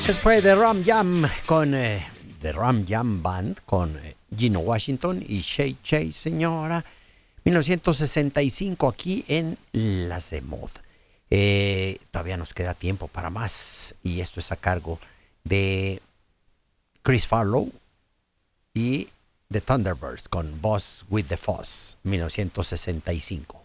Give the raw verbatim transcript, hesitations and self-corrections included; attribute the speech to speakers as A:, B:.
A: Pues fue The Ram Jam con eh, The Ram Jam Band con eh, Gino Washington y Shay Shay, señora. mil novecientos sesenta y cinco aquí en Las de Mod. Eh, todavía nos queda tiempo para más y esto es a cargo de Chris Farlow y The Thunderbirds con Boss with the Foss, mil novecientos sesenta y cinco.